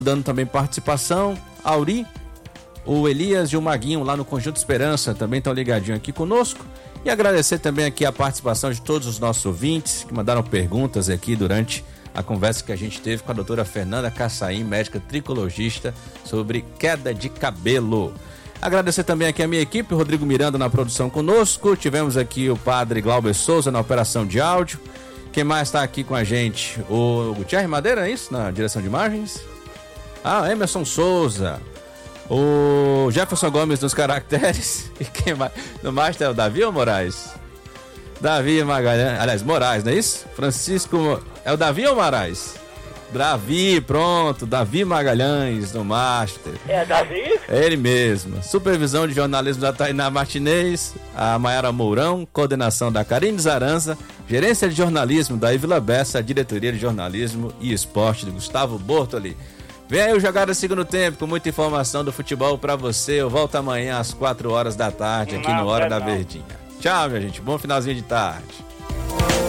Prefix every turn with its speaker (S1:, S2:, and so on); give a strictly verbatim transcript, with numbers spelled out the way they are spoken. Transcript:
S1: dando também participação. Auri, o Elias e o Maguinho lá no Conjunto Esperança também estão ligadinhos aqui conosco. E agradecer também aqui a participação de todos os nossos ouvintes que mandaram perguntas aqui durante a conversa que a gente teve com a doutora Fernanda Caçaim, médica tricologista, sobre queda de cabelo. Agradecer também aqui a minha equipe, Rodrigo Miranda na produção conosco. Tivemos aqui o padre Glauber Souza na operação de áudio. Quem mais está aqui com a gente? O Gutierre Madeira, é isso? Na direção de imagens? Ah, Emerson Souza. O Jefferson Gomes nos caracteres. E quem mais? No Master é o Davi ou Moraes? Davi Magalhães. Aliás, Moraes, não é isso? Francisco. É o Davi ou Moraes? Davi, pronto. Davi Magalhães no Master.
S2: É Davi?
S1: É ele mesmo. Supervisão de jornalismo da Tainá Martinez, a Maiara Mourão, coordenação da Karine Zaranza, gerência de jornalismo da Ivila Bessa, diretoria de jornalismo e esporte de Gustavo Bortoli. Vem aí o Jogada Segundo Tempo com muita informação do futebol pra você. Eu volto amanhã às quatro horas da tarde aqui no Hora da Verdinha. Tchau, minha gente. Bom finalzinho de tarde.